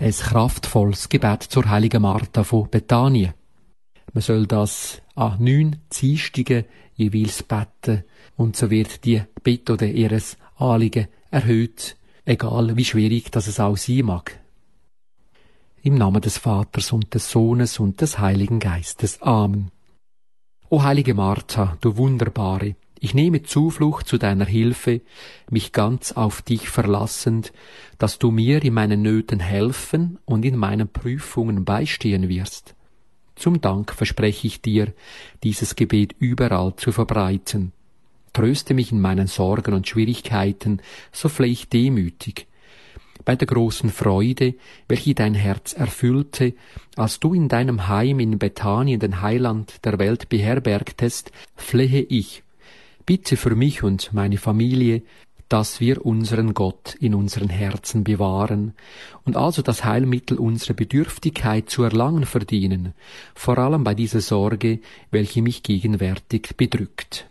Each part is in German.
ein kraftvolles Gebet zur heiligen Martha von Bethanien. Man soll das an 9 Dienstagen jeweils beten und so wird die Bitte oder ihres Anliegen erhöht, egal wie schwierig das es auch sein mag. Im Namen des Vaters und des Sohnes und des Heiligen Geistes. Amen. O heilige Martha, du Wunderbare, ich nehme Zuflucht zu deiner Hilfe, mich ganz auf dich verlassend, dass du mir in meinen Nöten helfen und in meinen Prüfungen beistehen wirst. Zum Dank verspreche ich dir, dieses Gebet überall zu verbreiten. Tröste mich in meinen Sorgen und Schwierigkeiten, so flehe ich demütig. Bei der großen Freude, welche dein Herz erfüllte, als du in deinem Heim in Bethanien den Heiland der Welt beherbergtest, flehe ich. Bitte für mich und meine Familie, dass wir unseren Gott in unseren Herzen bewahren und also das Heilmittel unserer Bedürftigkeit zu erlangen verdienen, vor allem bei dieser Sorge, welche mich gegenwärtig bedrückt.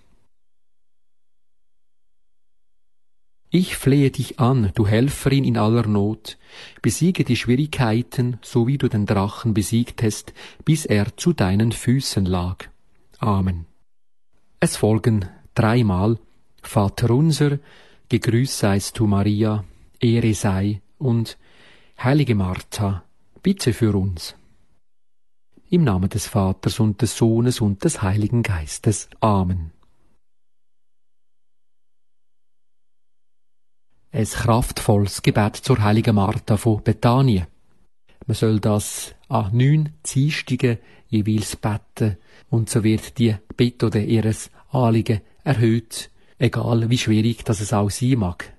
Ich flehe dich an, du Helferin in aller Not, besiege die Schwierigkeiten, so wie du den Drachen besiegtest, bis er zu deinen Füßen lag. Amen. Es folgen 3-mal Vater unser, gegrüßt seist du Maria, Ehre sei und heilige Martha, bitte für uns. Im Namen des Vaters und des Sohnes und des Heiligen Geistes. Amen. Ein kraftvolles Gebet zur heiligen Martha von Bethanien. Man soll das an 9 Dienstagen jeweils beten und so wird die Bitte oder ihres Anliegen erhöht, egal wie schwierig das es auch sein mag.